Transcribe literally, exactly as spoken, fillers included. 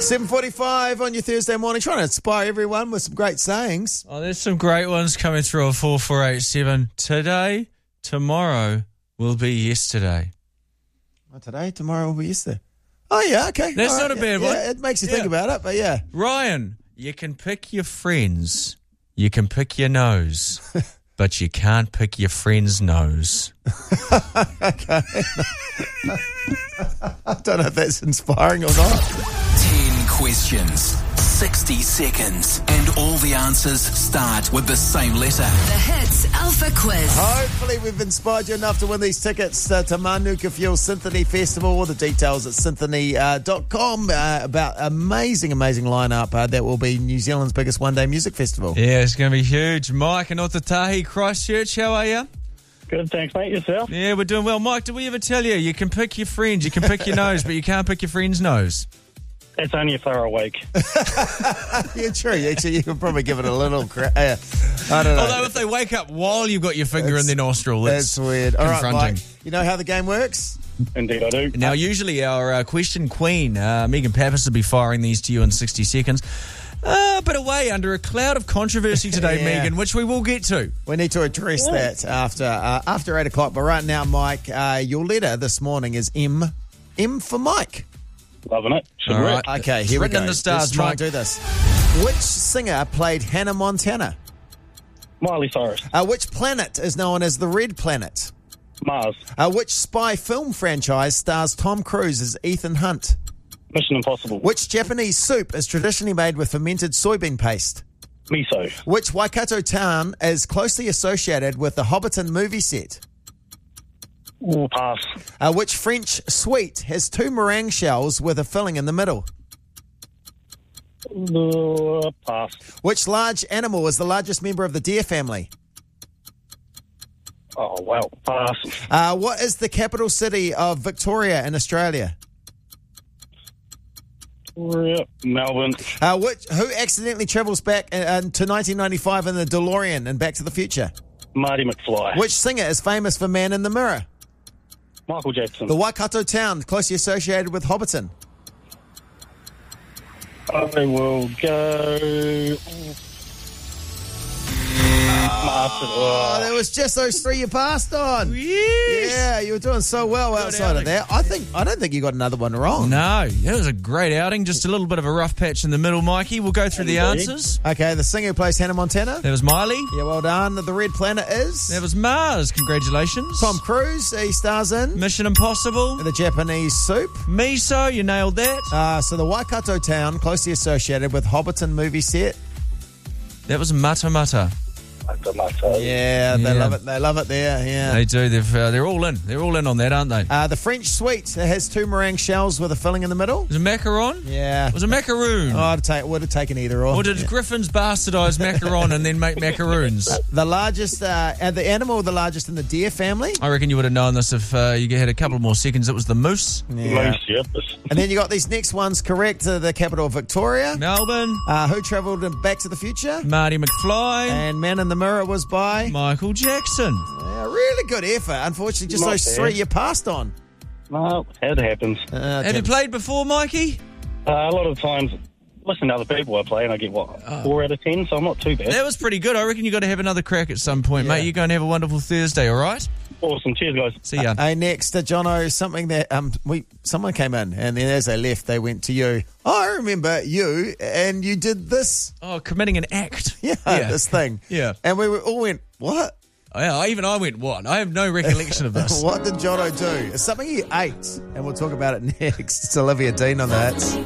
seven forty-five on your Thursday morning, trying to inspire everyone with some great sayings. Oh, there's some great ones coming through on four four eight seven. Today, tomorrow will be yesterday. Oh, today, tomorrow will be yesterday. Oh, yeah, okay. That's All not right. a bad yeah, one. Yeah, it makes you Yeah. think about it, but yeah. Ryan, you can pick your friends, you can pick your nose, but you can't pick your friend's nose. Okay. I don't know if that's inspiring or not. Ten questions, sixty seconds, and all the answers start with the same letter. The Hits Alpha Quiz. Hopefully we've inspired you enough to win these tickets uh, to Manuka Fuel Symphony Festival. All the details at symphony dot com uh, about amazing, amazing lineup uh, that will be New Zealand's biggest one-day music festival. Yeah, it's going to be huge. Mike in Otatahi, Christchurch, how are you? Good, thanks, mate. Yourself? Yeah, we're doing well. Mike, did we ever tell you, you can pick your friends, you can pick your nose, but you can't pick your friend's nose? It's only if they're awake. Yeah, true. Actually, you can probably give it a little cra- uh, I don't know. Although if they wake up while you've got your finger in That's- their nostril, it's That's weird. All right, confronting. Mike, you know how the game works? Indeed, I do. Now, usually our uh, question queen, uh, Megan Pappas, will be firing these to you in sixty seconds. Uh, but away under a cloud of controversy today, Yeah. Megan, which we will get to. We need to address that after uh, after eight o'clock. But right now, Mike, uh, your letter this morning is M. M for Mike. Loving it. Should All work. right. Okay, It's here we written go. in the stars, Let's try Mike. and do this. Which singer played Hannah Montana? Miley Cyrus. Uh, which planet is known as the Red Planet? Mars. Uh, which spy film franchise stars Tom Cruise as Ethan Hunt? Mission Impossible. Which Japanese soup is traditionally made with fermented soybean paste? Miso. Which Waikato town is closely associated with the Hobbiton movie set? Ooh, pass. Uh, which French sweet has two meringue shells with a filling in the middle? Uh, pass. Which large animal is the largest member of the deer family? Oh, well, pass. Uh, what is the capital city of Victoria in Australia? Melbourne. Uh, which, who accidentally travels back uh, uh, to nineteen ninety-five in the DeLorean and Back to the Future? Marty McFly. Which singer is famous for Man in the Mirror? Michael Jackson. The Waikato town closely associated with Hobbiton. I will go... Master. Oh, there was just those three you passed on. Yes. Yeah, you were doing so well outside of outing. that. I think I don't think you got another one wrong. No, that was a great outing. Just a little bit of a rough patch in the middle, Mikey. We'll go through the Indeed. answers. Okay, the singer who plays Hannah Montana. That was Miley. Yeah, well done. The Red Planet is That was Mars. Congratulations. Tom Cruise. He stars in Mission Impossible. the Japanese soup. Miso, you nailed that. Uh, so the Waikato town closely associated with Hobbiton movie set. That was Mata Mata. Yeah, they Yeah. love it. They love it there. Yeah. They do. They've, uh, they're all in. They're all in on that, aren't they? It Uh, the French sweet has two meringue shells with a filling in the middle. was a macaron. Yeah. It was a macaroon. Oh, I'd take, would have taken either or. Or did Yeah. Griffins bastardise macaron and then make macaroons? The largest, uh, uh, the animal the largest in the deer family. I reckon you would have known this if uh, you had a couple more seconds. It was the moose. Yeah. Moose, yep. And then you got these next ones correct. Uh, the capital of Victoria. Melbourne. Uh, who travelled in Back to the Future? Marty McFly. And Man in the Mirror was by. Michael Jackson. Yeah, really good effort. Unfortunately, just Not those bad. three you passed on. No, it happens. Uh, Have you played before, Mikey? Uh, a lot of times, listen to other people I play and I get, what, Oh. four out of ten, so I'm not too bad. That was pretty good. I reckon you got to have another crack at some point, Yeah. mate. You go and have a wonderful Thursday, all right? Awesome. Cheers, guys. See ya. Hey, next, uh, Jono, something that um we someone came in and then as they left, they went to you. Oh, I remember you, and you did this. Oh, committing an act. Yeah, Yeah. this thing. Yeah. And we were, all went, what? Oh, yeah, even I went, what? I have no recollection of this. What did Jono do? It's something he ate, and we'll talk about it next. It's Olivia Dean on that.